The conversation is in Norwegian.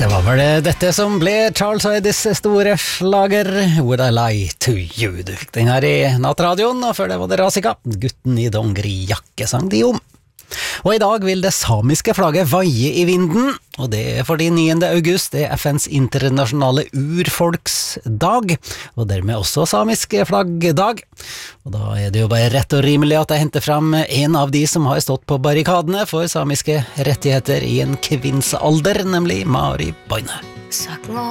Det var vel dette som ble Charles Heidys store slager Would I Lie to You. Du fikk den her i nattradioen, og før det var det Rasika, gutten i dongerijakke sang de om. Og i dag vil det samiske flagget vaie i vinden, og det er fordi 9. august er FNs internasjonale urfolksdag, og dermed også samisk flaggdag. Og da er det jo bare rett og rimelig at jeg henter frem en av de som har stått på barrikadene for samiske rettigheter i en kvinnsalder, nemlig Mari Boine.